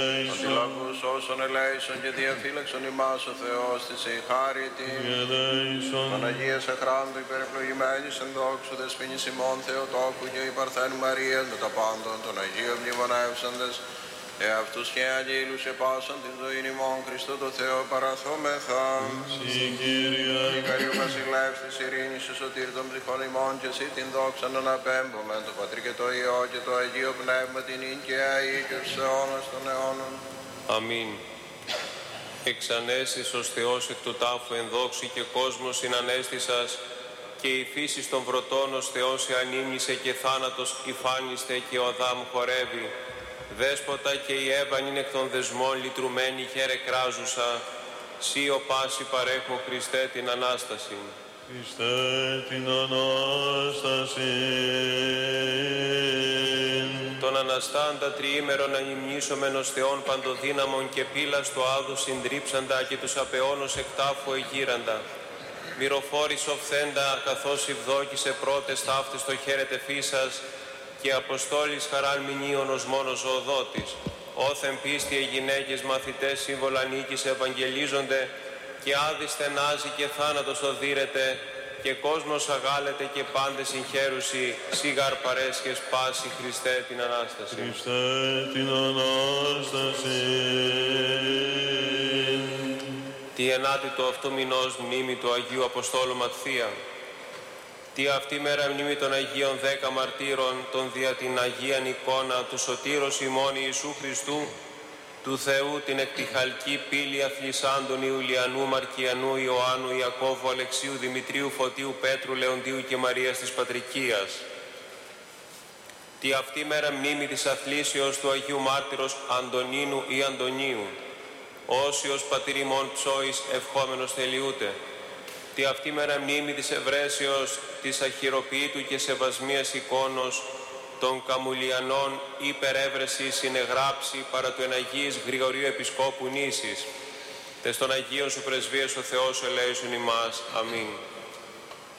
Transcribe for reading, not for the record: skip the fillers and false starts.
Ότι λαβούς όσων ελέησον και διαφύλαξον ημάς ο Θεός της η χάρητη. Τον Αγίας Αχράντου υπερευλογημένης εν δόξου δεσποινής ημών Θεοτόκου και η Παρθένου Μαρίας με τα πάντων των Αγίων μνημονεύσαντες εαυτούς και αγγείλους επάσαν την ζωήν ημών Χριστού το Θεό παραθόμεθα. Η Καρίου Βασιλεύς της ειρήνης ο σωτήρ των ψυχών ημών και εσύ την δόξα να αναπέμπομεν το Πατρί και το Υιό και το Αγίο Πνεύμα την ίν και αεί και στους αιώνας των αιώνων. Αμήν. Εξανέστης ως Θεός εκ του τάφου εν δόξη και κόσμος συνανέστησας και η φύση των βρωτών ως Θεός εανήμνησε και θάνατος υφάνιστε και ο Αδάμ χορεύει. Δέσποτα και η Εύαν είναι εκ των δεσμών λυτρουμένη χαίρε κράζουσα, σύ ο πάση παρέχω Χριστέ την Ανάσταση. Χριστέ την Ανάσταση. Τον Αναστάντα τριήμερον ανυμνήσομεν ως Θεόν παντοδύναμον και πύλας το άδου συντρίψαντα και τους απεώνους εκ τάφου εγείραντα. Μυροφόρης οφθέντα καθώς ευδόκησε πρώτες ταύτες το χαίρετε φύσας και αποστόλης χαράν μηνύων ως μόνος ζωοδότης. Όθεν πίστη οι γυναίκες μαθητές σύμβολα νίκης ευαγγελίζονται και άδη στενάζει και θάνατος οδύρεται και κόσμος αγάλεται και πάντες συγχαίρουσι σίγαρ παρέσχες πάση Χριστέ την Ανάσταση. Χριστέ την Ανάσταση. Τι ενάτη το αυτού μηνός μνήμη του Αγίου Αποστόλου Ματθία. Τι αυτή μέρα μνήμη των Αγίων 10 μαρτύρων, των δια την Αγίαν εικόνα του Σωτήρος ημών Ιησού Χριστού, του Θεού την εκ τη χαλκή πύλη αθλισάντων Ιουλιανού, Μαρκιανού, Ιωάννου, Ιακώβου, Αλεξίου, Δημητρίου, Φωτίου, Πέτρου, Λεοντίου και Μαρίας της Πατρικίας. Τι αυτή μέρα μνήμη της αθλήσεως του Αγίου Μάρτυρος Αντωνίνου ή Αντωνίου, όσιος πατήρ ημών ψώης ευχόμενος θελιούται. Τι αυτή μέρα μνήμη της ευρέσεως της αχυροποιήτου και σεβασμίας εικόνος των Καμουλιανών υπερεύρεση συνεγράψει παρά του εναγίης Γρηγορίου Επισκόπου Νήσης. Τες των Αγίων σου πρεσβείες ο Θεός ελέησον ημάς. Αμήν.